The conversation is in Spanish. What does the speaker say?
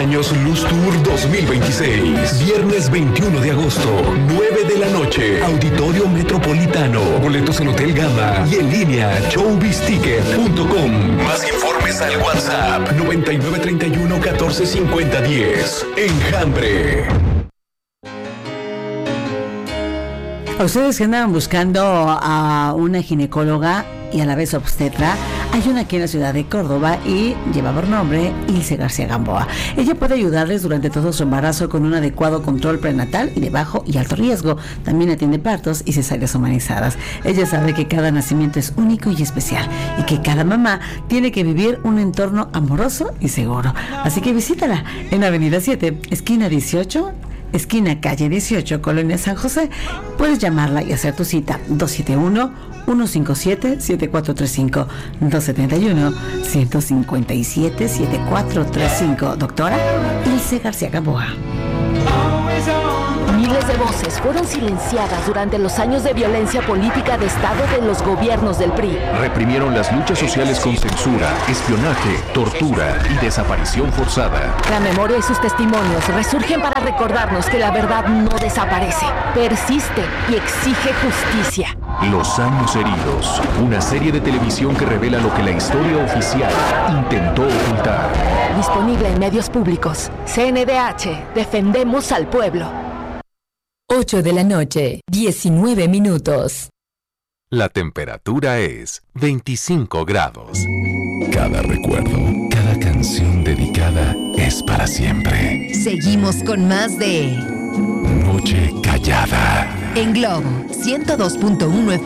Cumpleaños Luz Tour 2026. Viernes 21 de agosto, 9 de la noche. Auditorio Metropolitano. Boletos en Hotel Gama y en línea showbizticket.com. Más informes al WhatsApp 9931 1450 10. Enjambre. A ustedes que andaban buscando a una ginecóloga y a la vez obstetra, hay una aquí en la ciudad de Córdoba y lleva por nombre Ilse García Gamboa. Ella puede ayudarles durante todo su embarazo con un adecuado control prenatal y de bajo y alto riesgo. También atiende partos y cesáreas humanizadas. Ella sabe que cada nacimiento es único y especial y que cada mamá tiene que vivir un entorno amoroso y seguro. Así que visítala en Avenida 7, esquina 18, esquina calle 18, Colonia San José. Puedes llamarla y hacer tu cita 271-157-7435, 271-157-7435. Doctora Ilse García Gamboa. Miles de voces fueron silenciadas durante los años de violencia política de Estado de los gobiernos del PRI. Reprimieron las luchas sociales con censura, espionaje, tortura y desaparición forzada. La memoria y sus testimonios resurgen para recordarnos que la verdad no desaparece, persiste y exige justicia. Los años heridos, una serie de televisión que revela lo que la historia oficial intentó ocultar. Disponible en medios públicos. CNDH, defendemos al pueblo. 8 de la noche, 19 minutos. La temperatura es 25 grados. Cada recuerdo, cada canción dedicada es para siempre. Seguimos con más de Noche Callada. En Globo 102.1